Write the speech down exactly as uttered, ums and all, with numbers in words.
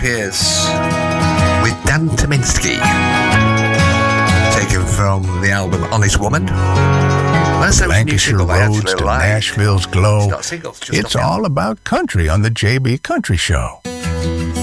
Pierce with Dan Tyminski, taken from the album Honest Woman. Lancashire Roads to live. Nashville's Glow. It's not a single, it's just It's off the all about country on the J B Country Show.